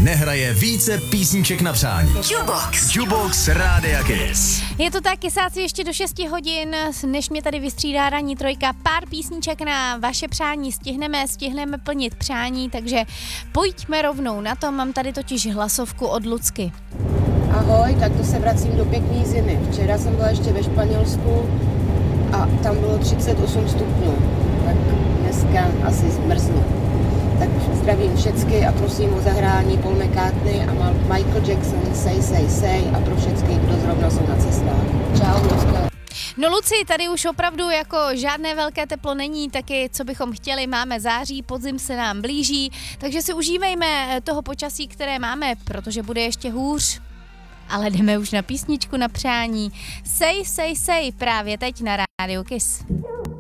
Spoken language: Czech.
nehraje více písniček na přání. Jukebox Rádia Kiss. Je to tak, kysáci, ještě do 6 hodin, než mě tady vystřídá ranní trojka, pár písniček na vaše přání stihneme plnit přání, takže pojďme rovnou na to, mám tady totiž hlasovku od Lucky. Ahoj, tak to se vracím do pěkný zimy. Včera jsem byla ještě ve Španělsku a tam bylo 38 stupňů, tak dneska asi zmrznu. Tak zdravím všecky a prosím o zahrání Paul McCartney a Michael Jackson Say a pro všecky, kdo zrovna jsou na cestách. Čau, Lucka. No Luci, tady už opravdu jako žádné velké teplo není, taky co bychom chtěli, máme září, podzim se nám blíží, takže si užívejme toho počasí, které máme, protože bude ještě hůř. Ale jdeme už na písničku na přání. Say právě teď na Rádiu Kiss.